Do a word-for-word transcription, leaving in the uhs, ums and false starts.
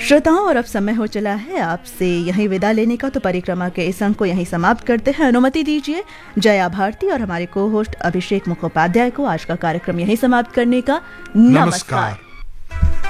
श्रोताओं, और अब समय हो चला है आपसे यहीं विदा लेने का, तो परिक्रमा के इस अंक को यहीं समाप्त करते हैं। अनुमति दीजिए जया भारती और हमारे को होस्ट अभिषेक मुखोपाध्याय को आज का कार्यक्रम यहीं समाप्त करने का। नमस्कार, नमस्कार।